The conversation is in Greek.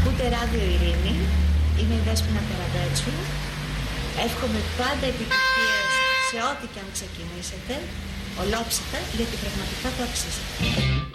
Ακούτε Ράδιο Ειρήνη, είμαι η Δέσποινα Καραγκάτσου. Εύχομαι πάντα επιτυχίες σε ό,τι και αν ξεκινήσετε, ολόψυχα, γιατί πραγματικά το αξίζετε.